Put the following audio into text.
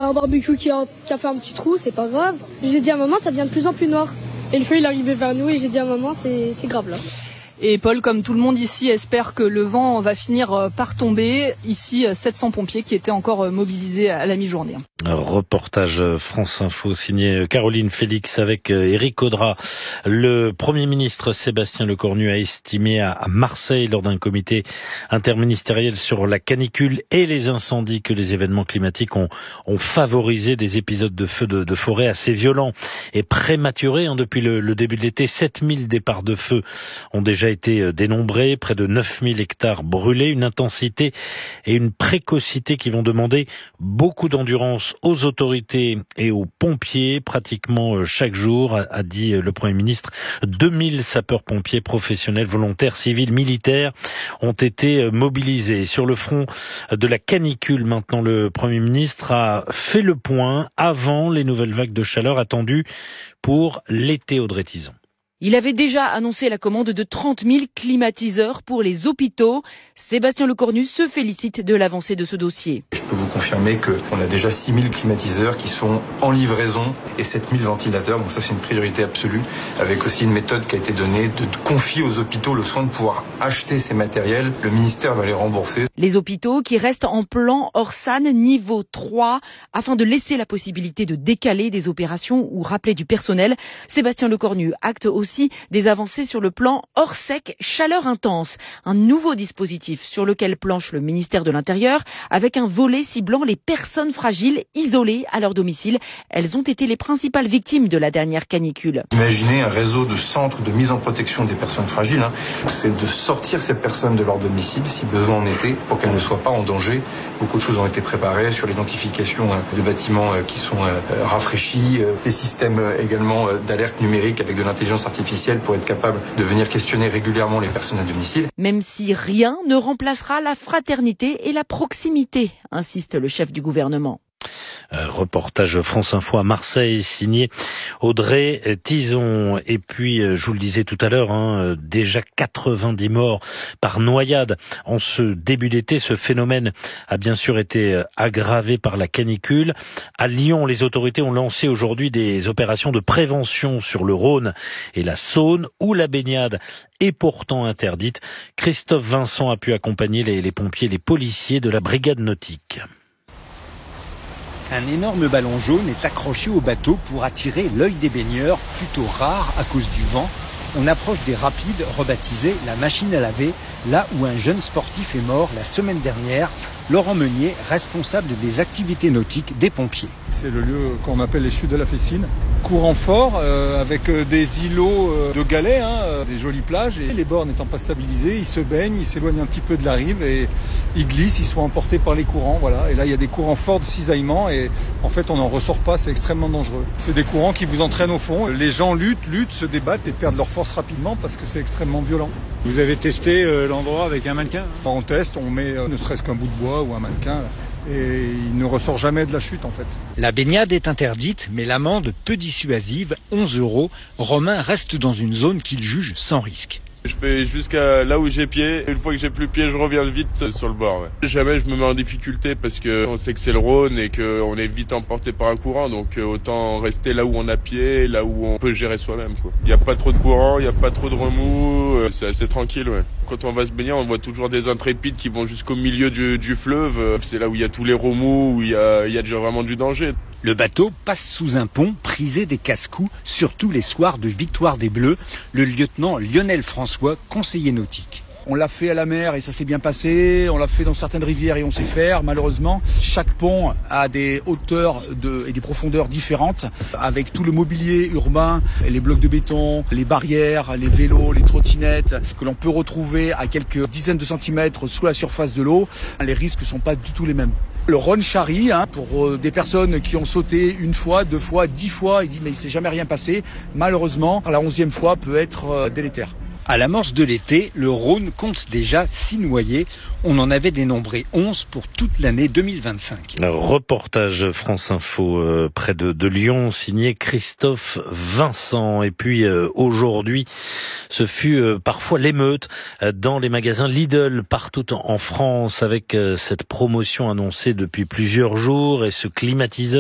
un barbecue qui a fait un petit trou, c'est pas grave. J'ai dit à maman, ça devient de plus en plus noir. Et le feu, il est arrivé vers nous et j'ai dit à maman, c'est grave là. Et Paul, comme tout le monde ici, espère que le vent va finir par tomber. Ici, 700 pompiers qui étaient encore mobilisés à la mi-journée. Un reportage France Info signé Caroline Félix avec Éric Audrat. Le Premier ministre Sébastien Lecornu a estimé à Marseille lors d'un comité interministériel sur la canicule et les incendies que les événements climatiques ont favorisé des épisodes de feux de forêt assez violents et prématurés. Depuis le début de l'été, 7000 départs de feu ont déjà été dénombrés, près de 9000 hectares brûlés, une intensité et une précocité qui vont demander beaucoup d'endurance aux autorités et aux pompiers pratiquement chaque jour, a dit le Premier ministre. 2000 sapeurs-pompiers professionnels, volontaires, civils, militaires ont été mobilisés. Sur le front de la canicule, maintenant, le Premier ministre a fait le point avant les nouvelles vagues de chaleur attendues pour l'été, Audrey Tison. Il avait déjà annoncé la commande de 30 000 climatiseurs pour les hôpitaux. Sébastien Lecornu se félicite de l'avancée de ce dossier. Je peux vous confirmer qu'on a déjà 6 000 climatiseurs qui sont en livraison et 7 000 ventilateurs. Donc ça, c'est une priorité absolue, avec aussi une méthode qui a été donnée de confier aux hôpitaux le soin de pouvoir acheter ces matériels. Le ministère va les rembourser. Les hôpitaux qui restent en plan Orsan niveau 3 afin de laisser la possibilité de décaler des opérations ou rappeler du personnel. Sébastien Lecornu acte aussi des avancées sur le plan Orsec chaleur intense, un nouveau dispositif sur lequel planche le ministère de l'Intérieur avec un volet ciblant les personnes fragiles isolées à leur domicile. Elles ont été les principales victimes de la dernière canicule. Imaginez un réseau de centres de mise en protection des personnes fragiles. C'est de sortir ces personnes de leur domicile si besoin en était pour qu'elles ne soient pas en danger. Beaucoup de choses ont été préparées sur l'identification de bâtiments qui sont rafraîchis, des systèmes également d'alerte numérique avec de l'intelligence artificielle pour être capable de venir questionner régulièrement les personnes à domicile. Même si rien ne remplacera la fraternité et la proximité, insiste le chef du gouvernement. Reportage France Info à Marseille, signé Audrey Tison. Et puis, je vous le disais tout à l'heure, déjà 90 morts par noyade en ce début d'été. Ce phénomène a bien sûr été aggravé par la canicule. À Lyon, les autorités ont lancé aujourd'hui des opérations de prévention sur le Rhône et la Saône, où la baignade est pourtant interdite. Christophe Vincent a pu accompagner les pompiers, les policiers de la brigade nautique. Un énorme ballon jaune est accroché au bateau pour attirer l'œil des baigneurs, plutôt rare à cause du vent. On approche des rapides rebaptisés la machine à laver, là où un jeune sportif est mort la semaine dernière. Laurent Meunier, responsable des activités nautiques des pompiers. C'est le lieu qu'on appelle les chutes de la Fessine. Courant fort, avec des îlots de galets, des jolies plages. Et les bords n'étant pas stabilisés, ils se baignent, ils s'éloignent un petit peu de la rive et ils glissent, ils sont emportés par les courants. Voilà. Et là, il y a des courants forts de cisaillement et en fait, on n'en ressort pas, c'est extrêmement dangereux. C'est des courants qui vous entraînent au fond. Les gens luttent, se débattent et perdent leur force rapidement parce que c'est extrêmement violent. Vous avez testé l'endroit avec un mannequin ? On teste, on met ne serait-ce qu'un bout de bois ou un mannequin et il ne ressort jamais de la chute en fait. La baignade est interdite, mais l'amende peu dissuasive, 11 €. Romain reste dans une zone qu'il juge sans risque. Je fais jusqu'à là où j'ai pied. Une fois que j'ai plus pied, je reviens vite sur le bord. Ouais. Jamais je me mets en difficulté parce que on sait que c'est le Rhône et qu'on est vite emporté par un courant. Donc autant rester là où on a pied, là où on peut gérer soi-même. Il n'y a pas trop de courant, il n'y a pas trop de remous. C'est assez tranquille. Ouais. Quand on va se baigner, on voit toujours des intrépides qui vont jusqu'au milieu du fleuve. C'est là où il y a tous les remous, où il y a déjà vraiment du danger. Le bateau passe sous un pont prisé des casse-coups, surtout les soirs de victoire des Bleus. Le lieutenant Lionel François, conseiller nautique. On l'a fait à la mer et ça s'est bien passé. On l'a fait dans certaines rivières et on sait faire. Malheureusement, chaque pont a des hauteurs et des profondeurs différentes, avec tout le mobilier urbain, les blocs de béton, les barrières, les vélos, les trottinettes, que l'on peut retrouver à quelques dizaines de centimètres sous la surface de l'eau. Les risques ne sont pas du tout les mêmes. Le Rhône charrie, pour des personnes qui ont sauté une fois, 2 fois, 10 fois, il dit mais il ne s'est jamais rien passé. Malheureusement, la 11e fois peut être délétère. À l'amorce de l'été, le Rhône compte déjà 6 noyés. On en avait dénombré 11 pour toute l'année 2025. Reportage France Info près de Lyon, signé Christophe Vincent. Et puis aujourd'hui, ce fut parfois l'émeute dans les magasins Lidl partout en France avec cette promotion annoncée depuis plusieurs jours et ce climatiseur